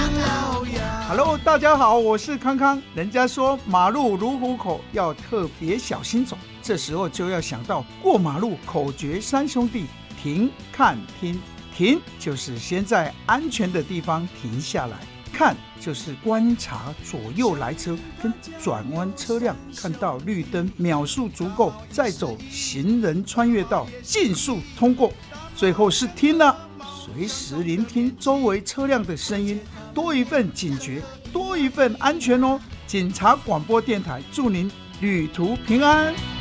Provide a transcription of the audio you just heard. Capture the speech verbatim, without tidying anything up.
Hello， 大家好，我是康康。人家说马路如虎口，要特别小心走，这时候就要想到过马路口诀三兄弟：停、看、听。停就是先在安全的地方停下来，看就是观察左右来车跟转弯车辆，看到绿灯秒数足够再走行人穿越道，尽速通过。最后是听了，随时聆听周围车辆的声音，多一份警觉，多一份安全哦。警察广播电台祝您旅途平安。